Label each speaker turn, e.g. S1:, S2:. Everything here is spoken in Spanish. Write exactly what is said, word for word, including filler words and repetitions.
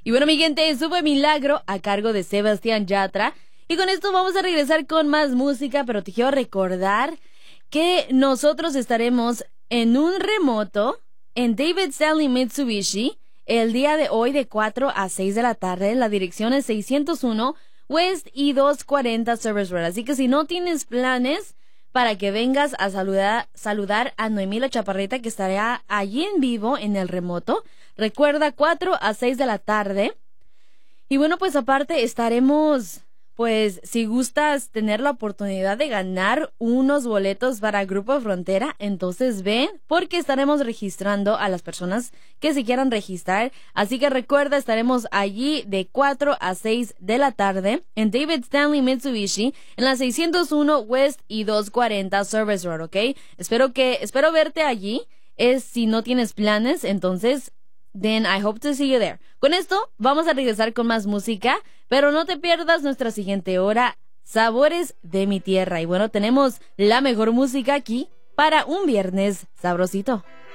S1: Y bueno, mi gente, eso fue Milagro a cargo de Sebastián Yatra. Y con esto vamos a regresar con más música, pero te quiero recordar que nosotros estaremos en un remoto en David Stanley Mitsubishi el día de hoy de cuatro a seis de la tarde. La dirección es seiscientos uno West y doscientos cuarenta Service Road. Así que si no tienes planes para que vengas a saludar, saludar a Noemí la Chaparrita, que estará allí en vivo en el remoto, recuerda, cuatro a seis de la tarde. Y bueno, pues aparte estaremos, pues si gustas tener la oportunidad de ganar unos boletos para Grupo Frontera, entonces ven, porque estaremos registrando a las personas que se quieran registrar. Así que recuerda, estaremos allí de cuatro a seis de la tarde en David Stanley Mitsubishi en la seiscientos uno West y doscientos cuarenta Service Road, ¿ok? Espero que, espero verte allí. Es si no tienes planes, entonces then I hope to see you there. Con esto vamos a regresar con más música, pero no te pierdas nuestra siguiente hora, Sabores de mi Tierra. Y bueno, tenemos la mejor música aquí para un viernes sabrosito.